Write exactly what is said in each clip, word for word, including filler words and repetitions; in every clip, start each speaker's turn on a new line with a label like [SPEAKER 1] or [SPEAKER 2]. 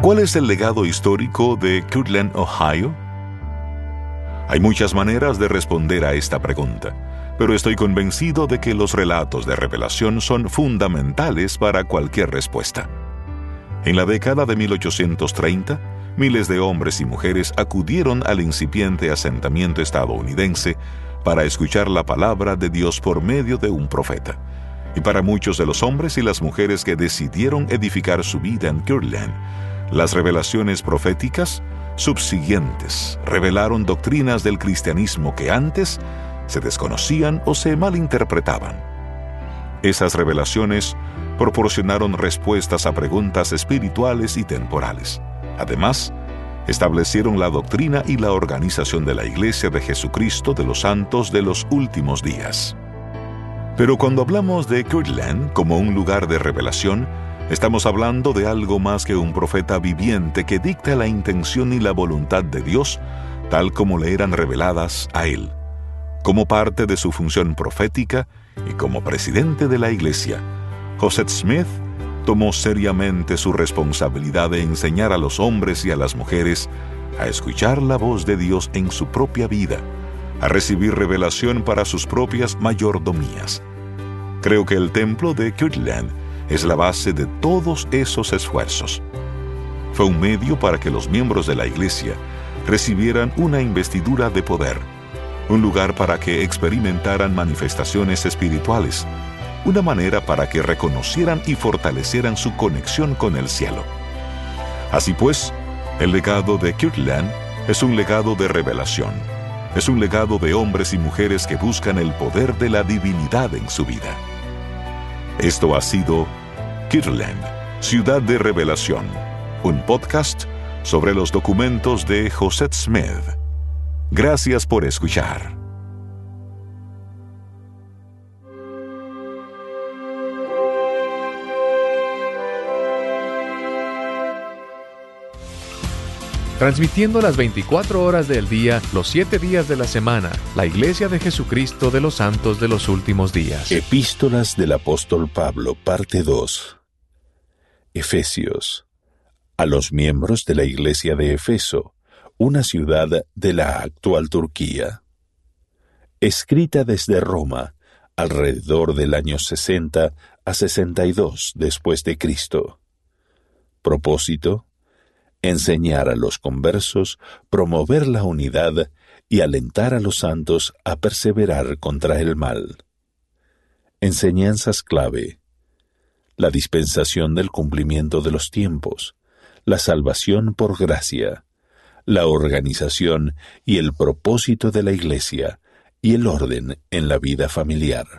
[SPEAKER 1] ¿Cuál es el legado histórico de Kirtland, Ohio? Hay muchas maneras de responder a esta pregunta, pero estoy convencido de que los relatos de revelación son fundamentales para cualquier respuesta. En la década de mil ochocientos treinta, miles de hombres y mujeres acudieron al incipiente asentamiento estadounidense para escuchar la palabra de Dios por medio de un profeta. Y para muchos de los hombres y las mujeres que decidieron edificar su vida en Kirtland, las revelaciones proféticas subsiguientes revelaron doctrinas del cristianismo que antes se desconocían o se malinterpretaban. Esas revelaciones proporcionaron respuestas a preguntas espirituales y temporales. Además, establecieron la doctrina y la organización de la Iglesia de Jesucristo de los Santos de los Últimos Días. Pero cuando hablamos de Kirtland como un lugar de revelación, estamos hablando de algo más que un profeta viviente que dicta la intención y la voluntad de Dios, tal como le eran reveladas a él. Como parte de su función profética y como presidente de la Iglesia, Joseph Smith tomó seriamente su responsabilidad de enseñar a los hombres y a las mujeres a escuchar la voz de Dios en su propia vida, a recibir revelación para sus propias mayordomías. Creo que el templo de Kirtland es la base de todos esos esfuerzos. Fue un medio para que los miembros de la Iglesia recibieran una investidura de poder, un lugar para que experimentaran manifestaciones espirituales, una manera para que reconocieran y fortalecieran su conexión con el cielo. Así pues, el legado de Kirtland es un legado de revelación. Es un legado de hombres y mujeres que buscan el poder de la divinidad en su vida. Esto ha sido Kirtland, Ciudad de Revelación, un podcast sobre los documentos de Joseph Smith. Gracias por escuchar.
[SPEAKER 2] Transmitiendo las veinticuatro horas del día, los siete días de la semana, la Iglesia de Jesucristo de los Santos de los Últimos Días.
[SPEAKER 3] Epístolas del Apóstol Pablo, parte dos. Efesios. A los miembros de la Iglesia de Efeso, una ciudad de la actual Turquía. Escrita desde Roma, alrededor del año sesenta a sesenta y dos después de Cristo. Propósito: enseñar a los conversos, promover la unidad y alentar a los santos a perseverar contra el mal. Enseñanzas clave: la dispensación del cumplimiento de los tiempos, la salvación por gracia, la organización y el propósito de la Iglesia y el orden en la vida familiar.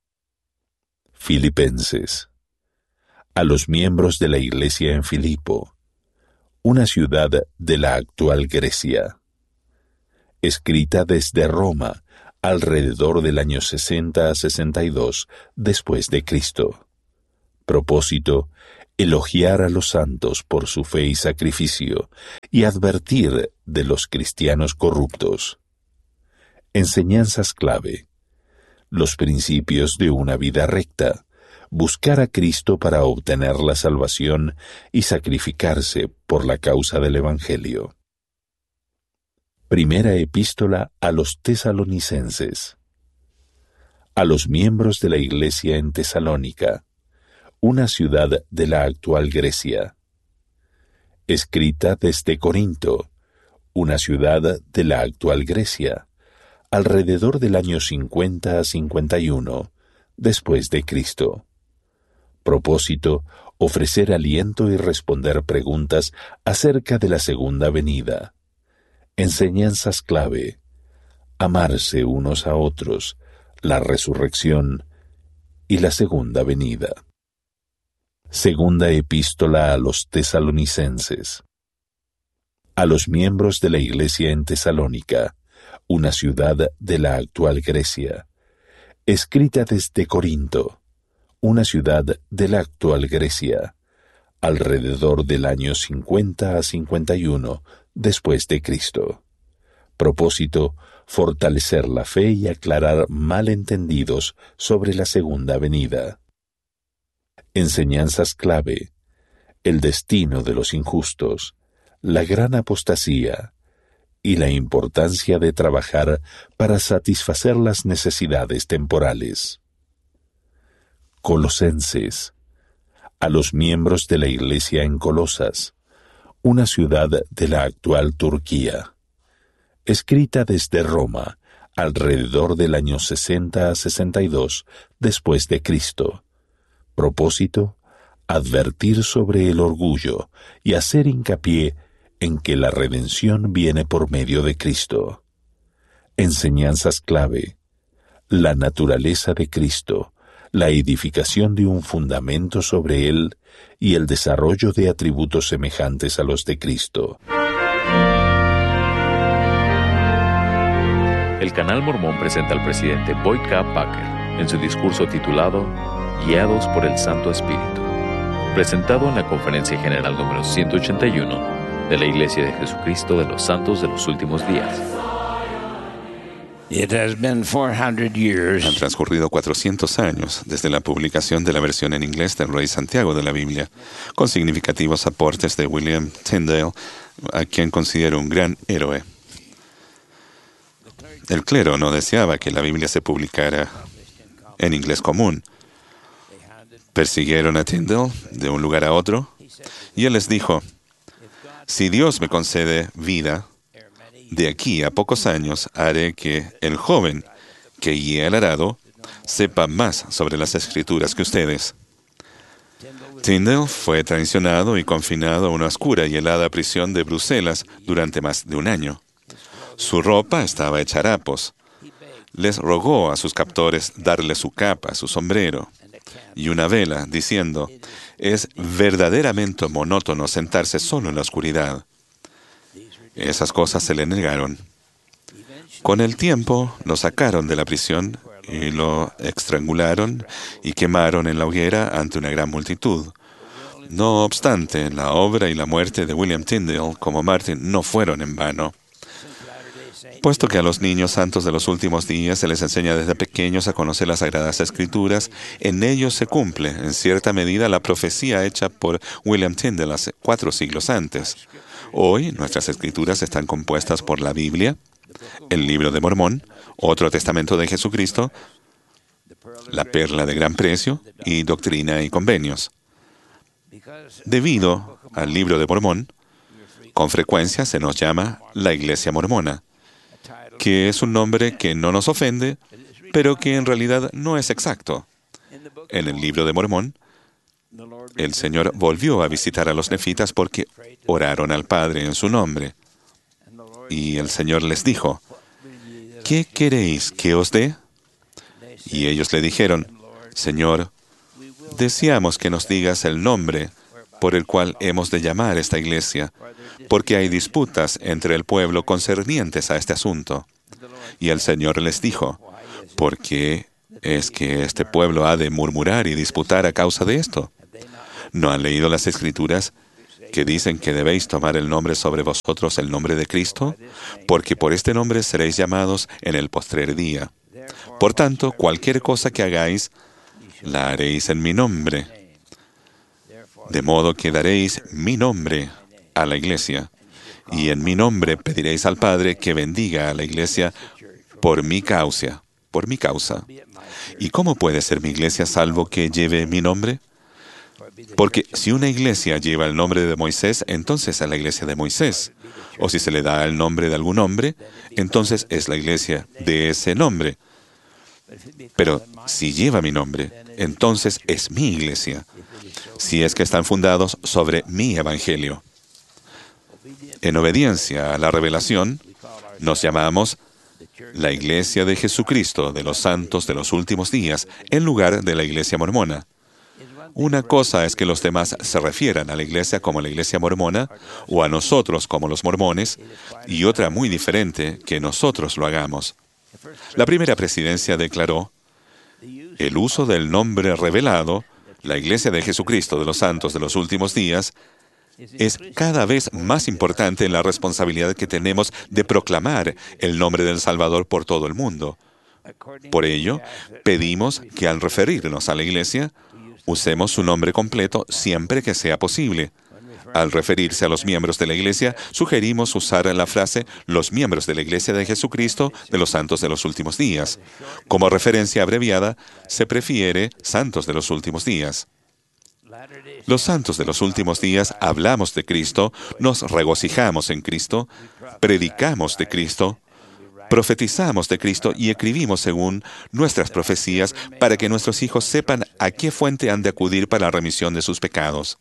[SPEAKER 3] Filipenses. A los miembros de la Iglesia en Filipo, una ciudad de la actual Grecia. Escrita desde Roma, alrededor del año sesenta a sesenta y dos después de Cristo. Propósito: elogiar a los santos por su fe y sacrificio, y advertir de los cristianos corruptos. Enseñanzas clave: los principios de una vida recta, buscar a Cristo para obtener la salvación y sacrificarse por la causa del Evangelio. Primera epístola a los tesalonicenses. A los miembros de la Iglesia en Tesalónica, una ciudad de la actual Grecia. Escrita desde Corinto, una ciudad de la actual Grecia, alrededor del año cincuenta a cincuenta y uno, después de Cristo. Propósito: ofrecer aliento y responder preguntas acerca de la segunda venida. Enseñanzas clave: amarse unos a otros, la resurrección y la segunda venida. Segunda epístola a los tesalonicenses. A los miembros de la Iglesia en Tesalónica, una ciudad de la actual Grecia. Escrita desde Corinto, una ciudad de la actual Grecia, alrededor del año cincuenta a cincuenta y uno después de Cristo. Propósito: fortalecer la fe y aclarar malentendidos sobre la segunda venida. Enseñanzas clave: el destino de los injustos, la gran apostasía y la importancia de trabajar para satisfacer las necesidades temporales. Colosenses, a los miembros de la Iglesia en Colosas, una ciudad de la actual Turquía, escrita desde Roma alrededor del año sesenta a sesenta y dos después de Cristo. Propósito: advertir sobre el orgullo y hacer hincapié en que la redención viene por medio de Cristo. Enseñanzas clave: la naturaleza de Cristo, la edificación de un fundamento sobre él y el desarrollo de atributos semejantes a los de Cristo.
[SPEAKER 2] El Canal Mormón presenta al presidente Boyd K. Packer en su discurso titulado Guiados por el Santo Espíritu, presentado en la Conferencia General número ciento ochenta y uno de la Iglesia de Jesucristo de los Santos de los Últimos Días.
[SPEAKER 4] It has been four hundred years.
[SPEAKER 5] Han transcurrido cuatrocientos años desde la publicación de la versión en inglés del Rey Santiago de la Biblia, con significativos aportes de William Tyndale, a quien considero un gran héroe. El clero no deseaba que la Biblia se publicara en inglés común. Persiguieron a Tyndale de un lugar a otro, y él les dijo: si Dios me concede vida, de aquí a pocos años haré que el joven que guía el arado sepa más sobre las Escrituras que ustedes. Tyndale fue traicionado y confinado a una oscura y helada prisión de Bruselas durante más de un año. Su ropa estaba hecha harapos. Les rogó a sus captores darle su capa, su sombrero y una vela, diciendo: es verdaderamente monótono sentarse solo en la oscuridad. Esas cosas se le negaron. Con el tiempo lo sacaron de la prisión y lo estrangularon y quemaron en la hoguera ante una gran multitud. No obstante, la obra y la muerte de William Tyndale como mártir no fueron en vano. Puesto que a los niños santos de los últimos días se les enseña desde pequeños a conocer las Sagradas Escrituras, en ellos se cumple, en cierta medida, la profecía hecha por William Tyndale hace cuatro siglos antes. Hoy, nuestras Escrituras están compuestas por la Biblia, el Libro de Mormón, otro testamento de Jesucristo, la Perla de Gran Precio y Doctrina y Convenios. Debido al Libro de Mormón, con frecuencia se nos llama la Iglesia Mormona, que es un nombre que no nos ofende, pero que en realidad no es exacto. En el Libro de Mormón, el Señor volvió a visitar a los nefitas porque oraron al Padre en su nombre. Y el Señor les dijo: ¿qué queréis que os dé? Y ellos le dijeron: Señor, deseamos que nos digas el nombre por el cual hemos de llamar esta iglesia, porque hay disputas entre el pueblo concernientes a este asunto. Y el Señor les dijo: ¿por qué es que este pueblo ha de murmurar y disputar a causa de esto? ¿No han leído las Escrituras que dicen que debéis tomar el nombre sobre vosotros, el nombre de Cristo? Porque por este nombre seréis llamados en el postrer día. Por tanto, cualquier cosa que hagáis, la haréis en mi nombre. De modo que daréis mi nombre a la iglesia, y en mi nombre pediréis al Padre que bendiga a la iglesia por mi causa, por mi causa. ¿Y cómo puede ser mi iglesia salvo que lleve mi nombre? Porque si una iglesia lleva el nombre de Moisés, entonces es la iglesia de Moisés. O si se le da el nombre de algún hombre, entonces es la iglesia de ese nombre. Pero si lleva mi nombre, entonces es mi iglesia, si es que están fundados sobre mi evangelio. En obediencia a la revelación, nos llamamos la Iglesia de Jesucristo de los Santos de los Últimos Días, en lugar de la Iglesia Mormona. Una cosa es que los demás se refieran a la Iglesia como la Iglesia Mormona, o a nosotros como los mormones, y otra muy diferente, que nosotros lo hagamos. La primera presidencia declaró: el uso del nombre revelado, la Iglesia de Jesucristo de los Santos de los Últimos Días, es cada vez más importante en la responsabilidad que tenemos de proclamar el nombre del Salvador por todo el mundo. Por ello, pedimos que al referirnos a la Iglesia, Usemos su nombre completo siempre que sea posible. Al referirse a los miembros de la Iglesia, sugerimos usar la frase «los miembros de la Iglesia de Jesucristo de los Santos de los Últimos Días». Como referencia abreviada, se prefiere «Santos de los Últimos Días». Los santos de los últimos días hablamos de Cristo, nos regocijamos en Cristo, predicamos de Cristo, profetizamos de Cristo y escribimos según nuestras profecías para que nuestros hijos sepan a qué fuente han de acudir para la remisión de sus pecados.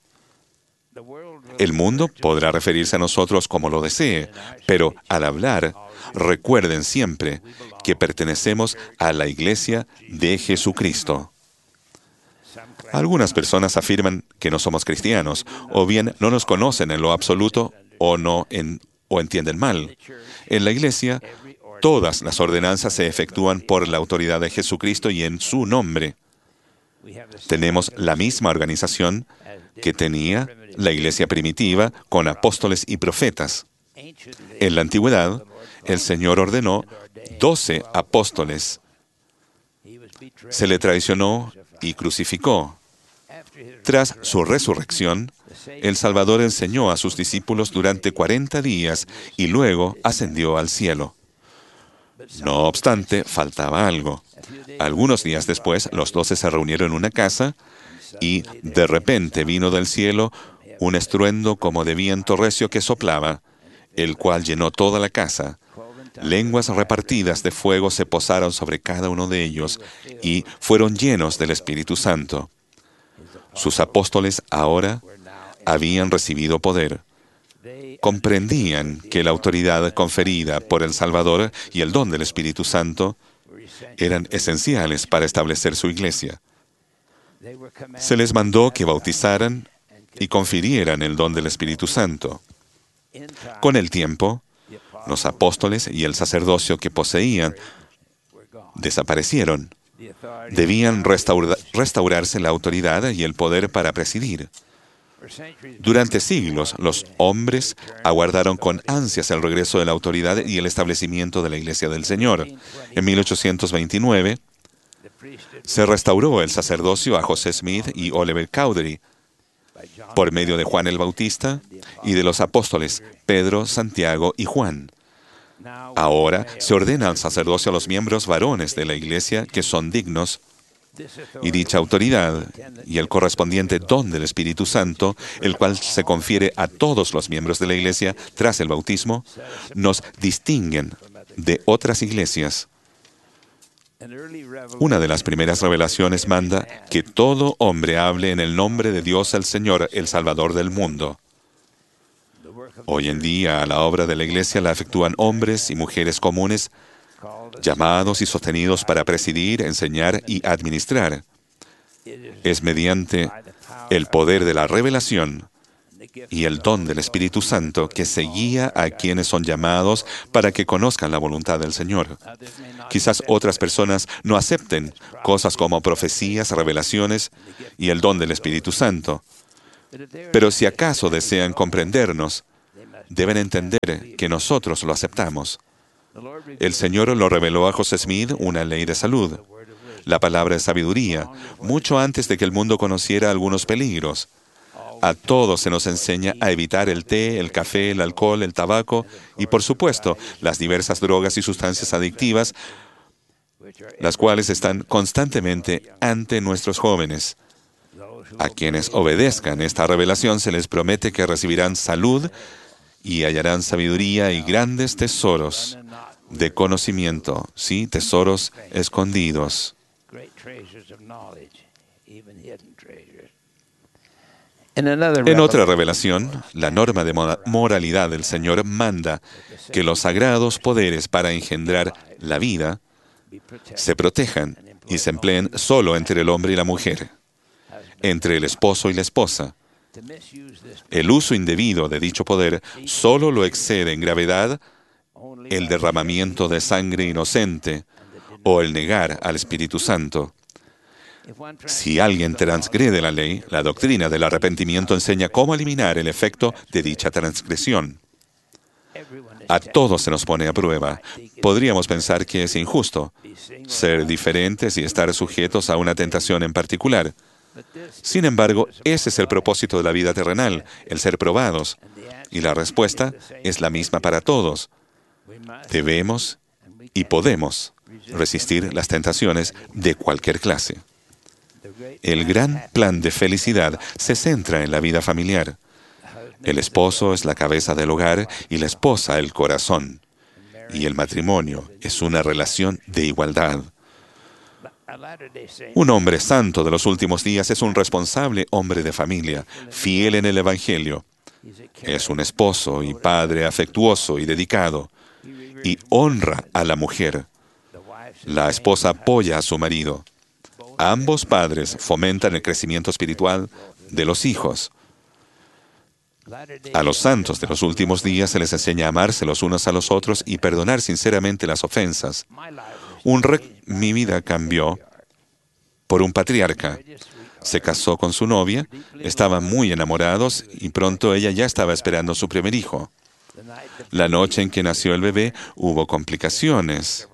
[SPEAKER 5] El mundo podrá referirse a nosotros como lo desee, pero al hablar, recuerden siempre que pertenecemos a la Iglesia de Jesucristo. Algunas personas afirman que no somos cristianos, o bien no nos conocen en lo absoluto, o no en, o entienden mal. En la Iglesia, todas las ordenanzas se efectúan por la autoridad de Jesucristo y en su nombre. Tenemos la misma organización que tenía la Iglesia primitiva con apóstoles y profetas. En la antigüedad, el Señor ordenó doce apóstoles. Se le traicionó y crucificó. Tras su resurrección, el Salvador enseñó a sus discípulos durante cuarenta días y luego ascendió al cielo. No obstante, faltaba algo. Algunos días después, los doce se reunieron en una casa y de repente vino del cielo un estruendo como de viento recio que soplaba, el cual llenó toda la casa. Lenguas repartidas de fuego se posaron sobre cada uno de ellos y fueron llenos del Espíritu Santo. Sus apóstoles ahora habían recibido poder. Comprendían que la autoridad conferida por el Salvador y el don del Espíritu Santo eran esenciales para establecer su iglesia. Se les mandó que bautizaran y confirieran el don del Espíritu Santo. Con el tiempo, los apóstoles y el sacerdocio que poseían desaparecieron. Debían restaura- restaurarse la autoridad y el poder para presidir. Durante siglos, los hombres aguardaron con ansias el regreso de la autoridad y el establecimiento de la Iglesia del Señor. En mil ochocientos veintinueve, se restauró el sacerdocio a José Smith y Oliver Cowdery por medio de Juan el Bautista y de los apóstoles Pedro, Santiago y Juan. Ahora se ordena al sacerdocio a los miembros varones de la Iglesia que son dignos, y dicha autoridad y el correspondiente don del Espíritu Santo, el cual se confiere a todos los miembros de la Iglesia tras el bautismo, nos distinguen de otras iglesias. Una de las primeras revelaciones manda que todo hombre hable en el nombre de Dios el Señor, el Salvador del mundo. Hoy en día, la obra de la Iglesia la efectúan hombres y mujeres comunes, llamados y sostenidos para presidir, enseñar y administrar. Es mediante el poder de la revelación y el don del Espíritu Santo que se guía a quienes son llamados para que conozcan la voluntad del Señor. Quizás otras personas no acepten cosas como profecías, revelaciones y el don del Espíritu Santo. Pero si acaso desean comprendernos, deben entender que nosotros lo aceptamos. El Señor lo reveló a José Smith una ley de salud, la palabra de sabiduría, mucho antes de que el mundo conociera algunos peligros. A todos se nos enseña a evitar el té, el café, el alcohol, el tabaco y, por supuesto, las diversas drogas y sustancias adictivas, las cuales están constantemente ante nuestros jóvenes. A quienes obedezcan esta revelación se les promete que recibirán salud y hallarán sabiduría y grandes tesoros de conocimiento, sí, tesoros escondidos. En otra revelación, la norma de moralidad del Señor manda que los sagrados poderes para engendrar la vida se protejan y se empleen solo entre el hombre y la mujer, entre el esposo y la esposa. El uso indebido de dicho poder solo lo excede en gravedad el derramamiento de sangre inocente o el negar al Espíritu Santo. Si alguien transgrede la ley, la doctrina del arrepentimiento enseña cómo eliminar el efecto de dicha transgresión. A todos se nos pone a prueba. Podríamos pensar que es injusto ser diferentes y estar sujetos a una tentación en particular. Sin embargo, ese es el propósito de la vida terrenal, el ser probados. Y la respuesta es la misma para todos. Debemos y podemos resistir las tentaciones de cualquier clase. El gran plan de felicidad se centra en la vida familiar. El esposo es la cabeza del hogar y la esposa el corazón. Y el matrimonio es una relación de igualdad. Un hombre santo de los últimos días es un responsable hombre de familia, fiel en el Evangelio. Es un esposo y padre afectuoso y dedicado, y honra a la mujer. La esposa apoya a su marido. Ambos padres fomentan el crecimiento espiritual de los hijos. A los santos de los últimos días se les enseña a amarse los unos a los otros y perdonar sinceramente las ofensas. Un rey, mi vida cambió por un patriarca. Se casó con su novia, estaban muy enamorados y pronto ella ya estaba esperando su primer hijo. La noche en que nació el bebé hubo complicaciones.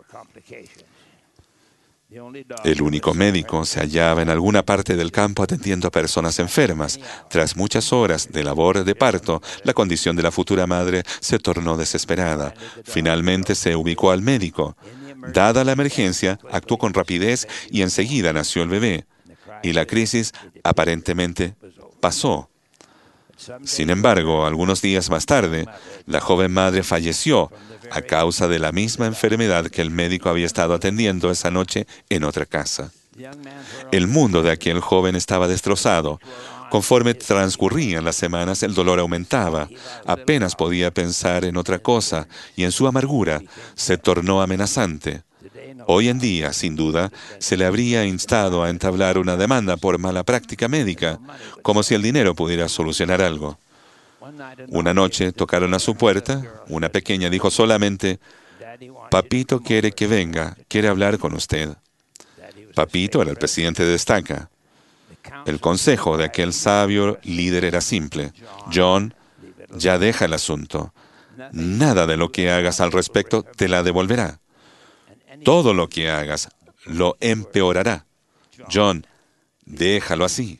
[SPEAKER 5] El único médico se hallaba en alguna parte del campo atendiendo a personas enfermas. Tras muchas horas de labor de parto, la condición de la futura madre se tornó desesperada. Finalmente se ubicó al médico. Dada la emergencia, actuó con rapidez y enseguida nació el bebé. Y la crisis aparentemente pasó. Sin embargo, algunos días más tarde, la joven madre falleció a causa de la misma enfermedad que el médico había estado atendiendo esa noche en otra casa. El mundo de aquel joven estaba destrozado. Conforme transcurrían las semanas, el dolor aumentaba. Apenas podía pensar en otra cosa y en su amargura se tornó amenazante. Hoy en día, sin duda, se le habría instado a entablar una demanda por mala práctica médica, como si el dinero pudiera solucionar algo. Una noche tocaron a su puerta. Una pequeña dijo solamente: «Papito quiere que venga, quiere hablar con usted». Papito era el presidente de Estaca. El consejo de aquel sabio líder era simple: John, ya deja el asunto. Nada de lo que hagas al respecto te la devolverá. Todo lo que hagas lo empeorará. John, déjalo así.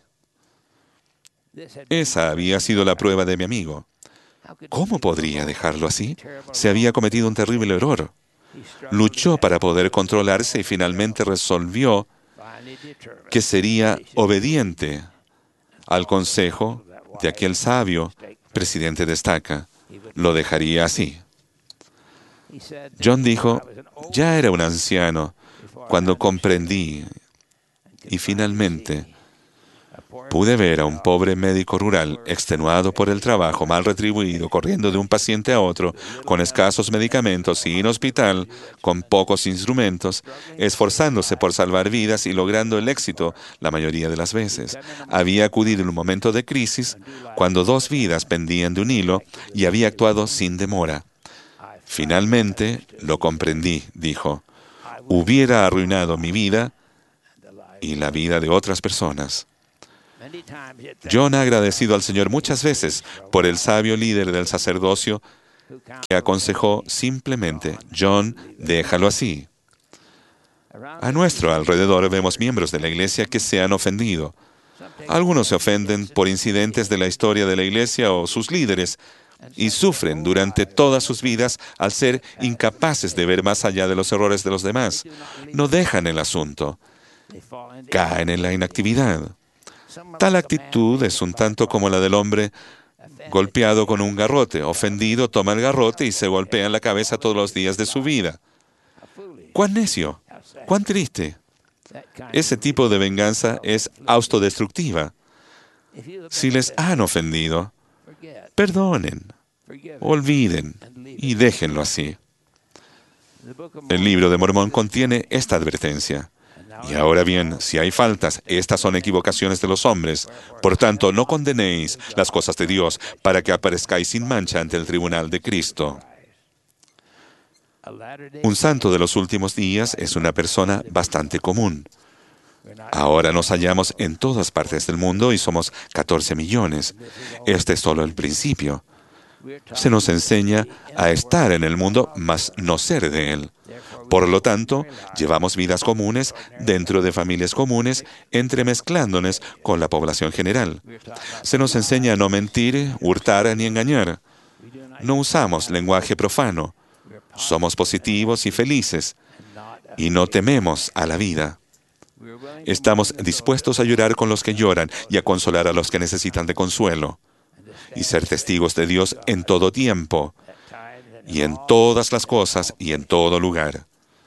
[SPEAKER 5] Esa había sido la prueba de mi amigo. ¿Cómo podría dejarlo así? Se había cometido un terrible error. Luchó para poder controlarse y finalmente resolvió que sería obediente al consejo de aquel sabio presidente de Estaca. Lo dejaría así. John dijo: ya era un anciano cuando comprendí y finalmente pude ver a un pobre médico rural, extenuado por el trabajo, mal retribuido, corriendo de un paciente a otro, con escasos medicamentos, sin hospital, con pocos instrumentos, esforzándose por salvar vidas y logrando el éxito la mayoría de las veces. Había acudido en un momento de crisis, cuando dos vidas pendían de un hilo, y había actuado sin demora. Finalmente lo comprendí, dijo. Hubiera arruinado mi vida y la vida de otras personas. John ha agradecido al Señor muchas veces por el sabio líder del sacerdocio que aconsejó simplemente: John, déjalo así. A nuestro alrededor vemos miembros de la iglesia que se han ofendido. Algunos se ofenden por incidentes de la historia de la iglesia o sus líderes y sufren durante todas sus vidas al ser incapaces de ver más allá de los errores de los demás. No dejan el asunto. Caen en la inactividad. Tal actitud es un tanto como la del hombre golpeado con un garrote. Ofendido, toma el garrote y se golpea en la cabeza todos los días de su vida. ¡Cuán necio! ¡Cuán triste! Ese tipo de venganza es autodestructiva. Si les han ofendido, perdonen, olviden y déjenlo así. El libro de Mormón contiene esta advertencia. Y ahora bien, si hay faltas, estas son equivocaciones de los hombres. Por tanto, no condenéis las cosas de Dios para que aparezcáis sin mancha ante el tribunal de Cristo. Un santo de los últimos días es una persona bastante común. Ahora nos hallamos en todas partes del mundo y somos catorce millones. Este es solo el principio. Se nos enseña a estar en el mundo, mas no ser de él. Por lo tanto, llevamos vidas comunes dentro de familias comunes, entremezclándonos con la población general. Se nos enseña a no mentir, hurtar ni engañar. No usamos lenguaje profano. Somos positivos y felices, y no tememos a la vida. Estamos dispuestos a llorar con los que lloran y a consolar a los que necesitan de consuelo, y ser testigos de Dios en todo tiempo, y en todas las cosas y en todo lugar.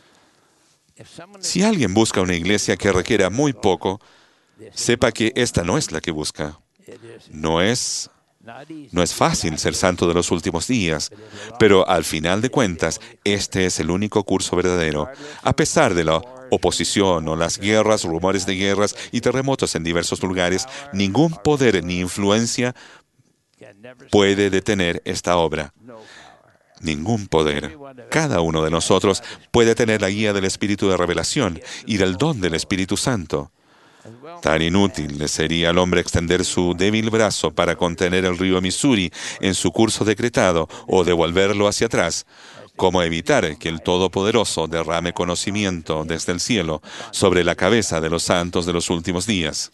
[SPEAKER 5] Si alguien busca una iglesia que requiera muy poco, sepa que esta no es la que busca. No es, no es fácil ser santo de los últimos días, pero al final de cuentas, este es el único curso verdadero. A pesar de la oposición o las guerras, rumores de guerras y terremotos en diversos lugares, ningún poder ni influencia puede detener esta obra. Ningún poder. Cada uno de nosotros puede tener la guía del Espíritu de revelación y del don del Espíritu Santo. Tan inútil le sería al hombre extender su débil brazo para contener el río Missouri en su curso decretado o devolverlo hacia atrás, como evitar que el Todopoderoso derrame conocimiento desde el cielo sobre la cabeza de los santos de los últimos días.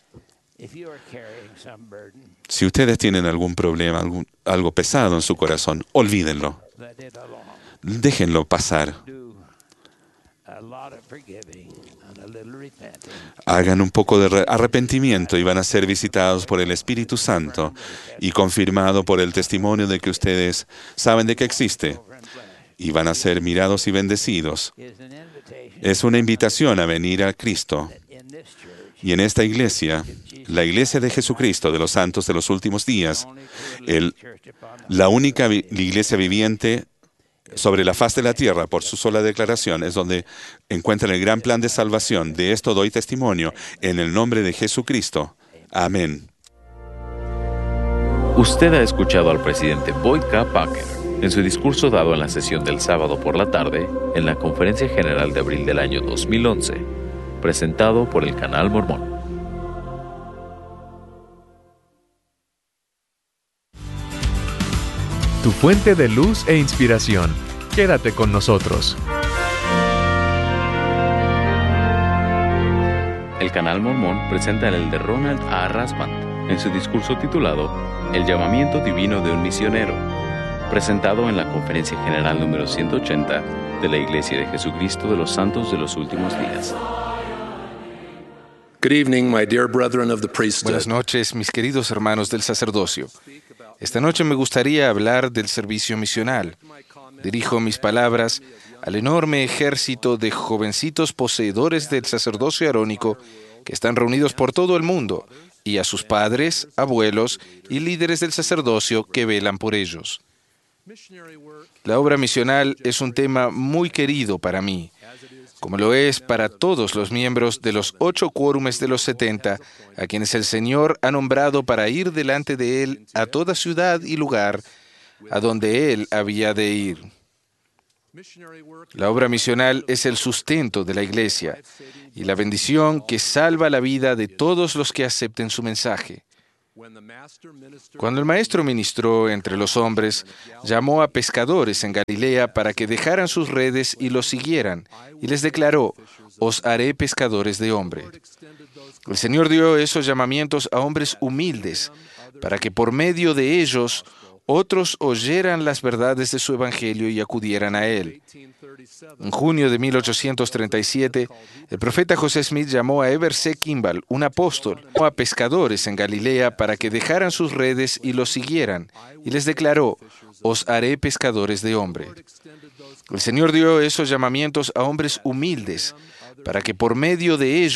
[SPEAKER 5] Si ustedes tienen algún problema, algún, algo pesado en su corazón, olvídenlo. Déjenlo pasar. Hagan un poco de arrepentimiento y van a ser visitados por el Espíritu Santo y confirmado por el testimonio de que ustedes saben de que existe. Y van a ser mirados y bendecidos. Es una invitación a venir a Cristo. Y en esta iglesia, la iglesia de Jesucristo de los santos de los últimos días, el, la única vi, la iglesia viviente sobre la faz de la tierra por su sola declaración, es donde encuentran el gran plan de salvación. De esto doy testimonio en el nombre de Jesucristo. Amén.
[SPEAKER 2] Usted ha escuchado al presidente Boyd K. Packer en su discurso dado en la sesión del sábado por la tarde en la Conferencia General de abril del año dos mil once, presentado por el Canal Mormón.
[SPEAKER 6] Tu fuente de luz e inspiración. Quédate con nosotros.
[SPEAKER 2] El Canal Mormón presenta el de Ronald A. Rasband en su discurso titulado El llamamiento divino de un misionero, presentado en la Conferencia General número ciento ochenta de la Iglesia de Jesucristo de los Santos de los Últimos Días.
[SPEAKER 7] Good evening, my dear brethren of the priesthood.
[SPEAKER 8] Buenas noches, mis queridos hermanos del sacerdocio. Esta noche me gustaría hablar del servicio misional. Dirijo mis palabras al enorme ejército de jovencitos poseedores del sacerdocio arónico que están reunidos por todo el mundo, y a sus padres, abuelos y líderes del sacerdocio que velan por ellos. La obra misional es un tema muy querido para mí, como lo es para todos los miembros de los ocho quórumes de los setenta, a quienes el Señor ha nombrado para ir delante de Él a toda ciudad y lugar a donde Él había de ir. La obra misional es el sustento de la Iglesia y la bendición que salva la vida de todos los que acepten su mensaje. Cuando el Maestro ministró entre los hombres, llamó a pescadores en Galilea para que dejaran sus redes y los siguieran, y les declaró: «Os haré pescadores de hombres». El Señor dio esos llamamientos a hombres humildes, para que por medio de ellos otros oyeran las verdades de su Evangelio y acudieran a Él. En junio de mil ochocientos treinta y siete, el profeta José Smith llamó a Heber C. Kimball, un apóstol, a pescadores en Galilea para que dejaran sus redes y los siguieran, y les declaró: «Os haré pescadores de hombres». El Señor dio esos llamamientos a hombres humildes, para que por medio de ellos